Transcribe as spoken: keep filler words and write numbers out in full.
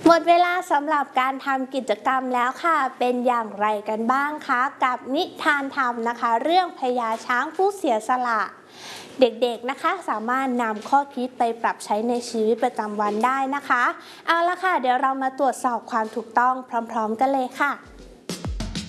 หมดเวลาสำหรับการทำกิจกรรมแล้วค่ะเป็นอย่างไรกันบ้างคะกับนิทานธรรมนะคะเรื่องพญาช้างผู้เสียสละเด็กๆนะคะสามารถนำข้อคิดไปปรับใช้ในชีวิตประจำวันได้นะคะเอาละค่ะเดี๋ยวเรามาตรวจสอบความถูกต้องพร้อมๆกันเลยค่ะ